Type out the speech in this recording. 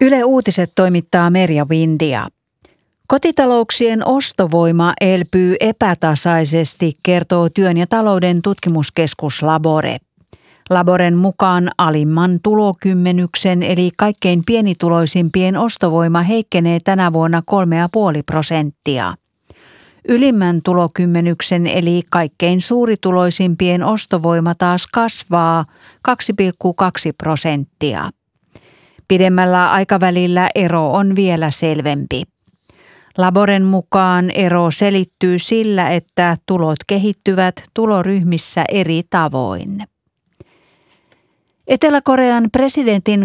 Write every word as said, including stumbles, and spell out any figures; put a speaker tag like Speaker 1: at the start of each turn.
Speaker 1: Yle Uutiset toimittaa Merja Vindia. Kotitalouksien ostovoima elpyy epätasaisesti, kertoo Työn ja talouden tutkimuskeskus Labore. Laboren mukaan alimman tulokymmenyksen eli kaikkein pienituloisimpien ostovoima heikkenee tänä vuonna kolme pilkku viisi prosenttia. Ylimmän tulokymmenyksen eli kaikkein suurituloisimpien ostovoima taas kasvaa kaksi pilkku kaksi prosenttia. Pidemmällä aikavälillä ero on vielä selvempi. Laboren mukaan ero selittyy sillä, että tulot kehittyvät tuloryhmissä eri tavoin. Etelä-Korean presidentin